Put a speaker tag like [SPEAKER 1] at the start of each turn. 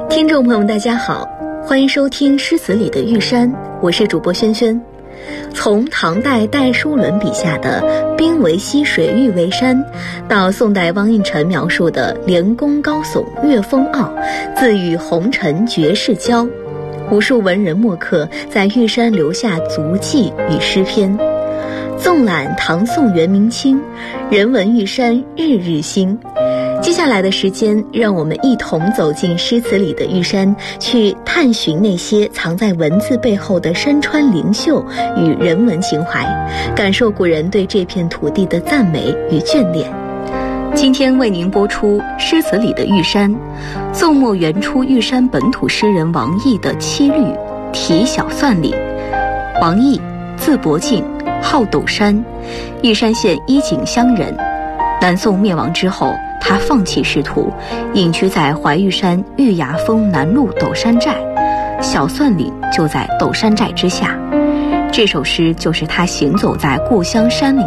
[SPEAKER 1] 听众朋友们大家好，欢迎收听诗词里的玉山，我是主播萱萱。从唐代戴叔伦笔下的兵为溪水玉为山，到宋代汪应辰描述的连峰高耸岳风傲，自与红尘绝世交，无数文人墨客在玉山留下足迹与诗篇。纵览唐宋元明清，人文玉山日日新。接下来的时间，让我们一同走进诗词里的玉山，去探寻那些藏在文字背后的山川灵秀与人文情怀，感受古人对这片土地的赞美与眷恋。今天为您播出诗词里的玉山，宋末原出玉山本土诗人王逸的七律题小算岭。王逸，字伯敬，号斗山，玉山县伊井乡人。南宋灭亡之后，他放弃仕途，隐居在怀玉山玉崖峰南麓斗山寨，小算岭就在斗山寨之下。这首诗就是他行走在故乡山岭